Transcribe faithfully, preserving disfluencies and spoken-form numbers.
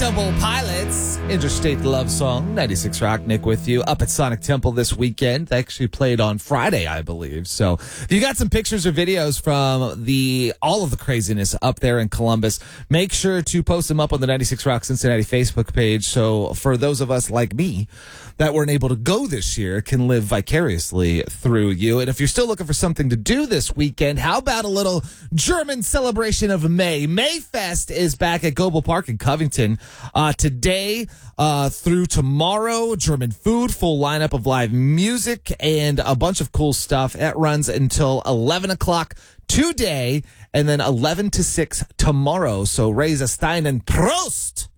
Cannibal Pilots, Interstate Love Song, ninety-six Rock. Nick with you up at Sonic Temple this weekend. They actually played on Friday, I believe. So if you got some pictures or videos from the all of the craziness up there in Columbus, make sure to post them up on the ninety-six Rock Cincinnati Facebook page. So for those of us like me that weren't able to go this year can live vicariously through you. And if you're still looking for something to do this weekend, how about a little German celebration of May? Mayfest is back at Goebel Park in Covington uh, today uh, through tomorrow. German food, full lineup of live music, and a bunch of cool stuff. It runs until eleven o'clock today and then eleven to six tomorrow. So raise a Stein and Prost